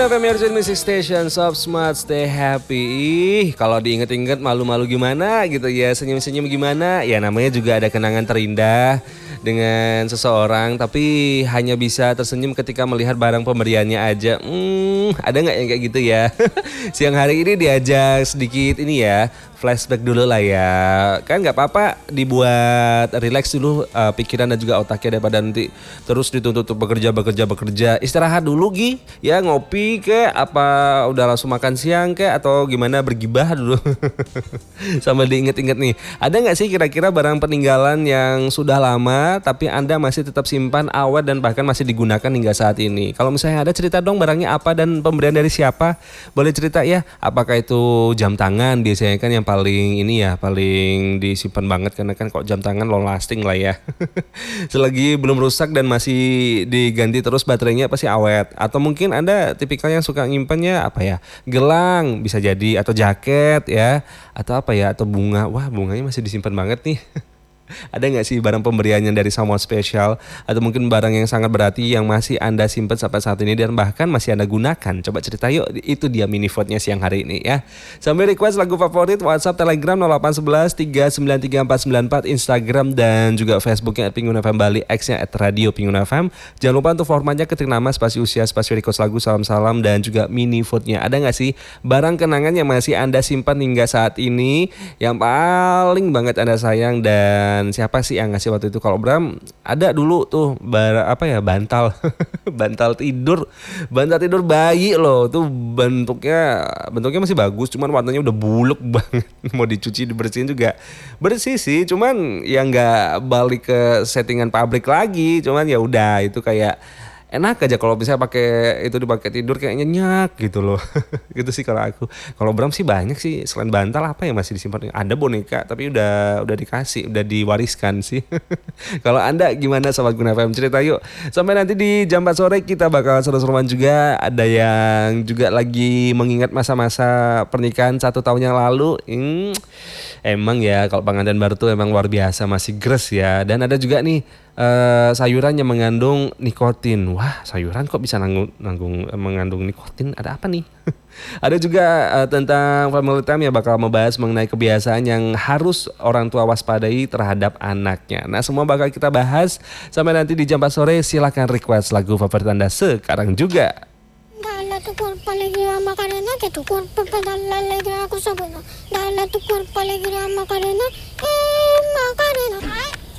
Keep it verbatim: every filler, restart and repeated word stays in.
F M Your Music Station, Soft Smart, Stay Happy. Ih, kalau diinget-inget malu-malu gimana gitu ya, senyum-senyum gimana. Ya namanya juga ada kenangan terindah dengan seseorang, tapi hanya bisa tersenyum ketika melihat barang pemberiannya aja. Hmm, ada nggak yang kayak gitu ya? Siang hari ini diajak sedikit ini ya, flashback dulu lah ya. Kan nggak apa-apa dibuat relax dulu uh, pikiran dan juga otaknya daripada nanti terus dituntut untuk bekerja bekerja bekerja. Istirahat dulu Gi, ya ngopi ke apa udah langsung makan siang ke atau gimana bergibah dulu. Sambil diinget-inget nih, ada nggak sih kira-kira barang peninggalan yang sudah lama tapi Anda masih tetap simpan awet dan bahkan masih digunakan hingga saat ini? Kalau misalnya ada, cerita dong barangnya apa dan pemberian dari siapa? Boleh cerita ya, apakah itu jam tangan biasanya kan yang paling ini ya, paling disimpan banget karena kan kok jam tangan long lasting lah ya. Selagi belum rusak dan masih diganti terus baterainya pasti awet. Atau mungkin Anda tipikal yang suka nyimpannya apa ya, gelang bisa jadi, atau jaket ya, atau apa ya, atau bunga. Wah, bunganya masih disimpan banget nih. Ada nggak sih barang pemberiannya dari someone special, atau mungkin barang yang sangat berarti yang masih Anda simpan sampai saat ini dan bahkan masih Anda gunakan? Coba cerita yuk, itu dia mini vote-nya siang hari ini ya. Sambil request lagu favorit, WhatsApp, Telegram nol delapan satu satu tiga sembilan tiga empat sembilan empat, Instagram dan juga Facebooknya at Pingun F M Bali, X-nya at Radio Pingun F M. Jangan lupa untuk formatnya ketik nama, spasi usia, spasi request lagu, salam-salam dan juga mini vote-nya. Ada nggak sih barang kenangan yang masih Anda simpan hingga saat ini yang paling banget Anda sayang, dan dan siapa sih yang ngasih waktu itu? Kalau Bram ada dulu tuh bar, apa ya bantal bantal tidur bantal tidur bayi loh, tuh bentuknya bentuknya masih bagus, cuman warnanya udah buluk banget. Mau dicuci dibersihin juga bersih sih, cuman ya nggak balik ke settingan pabrik lagi. Cuman ya udah, itu kayak enak aja kalau bisa pakai itu dipakai tidur, kayak nyenyak gitu loh. Gitu sih kalau aku. Kalau Bram sih banyak sih, selain bantal apa yang masih disimpan? Ada boneka tapi udah udah dikasih, udah diwariskan sih. Kalau Anda gimana Sobat Guna F M? Cerita yuk. Sampai nanti di jam empat sore kita bakal seru-seruan juga. Ada yang juga lagi mengingat masa-masa pernikahan satu tahun yang lalu. Hmm, emang ya kalau pengantin baru tuh emang luar biasa, masih gres ya. Dan ada juga nih Uh, sayuran yang mengandung nikotin. Wah, sayuran kok bisa nanggung, nanggung mengandung nikotin? Ada apa nih? Ada juga uh, tentang family time yang bakal membahas mengenai kebiasaan yang harus orang tua waspadai terhadap anaknya. Nah, semua bakal kita bahas sampai nanti di jam empat sore. Silakan request lagu favorit Anda sekarang juga. Dala tu cuerpo alegría Macarena, que tu cuerpo para dar la alegría cosa buena. Dala tu cuerpo alegría Macarena, eh Macarena.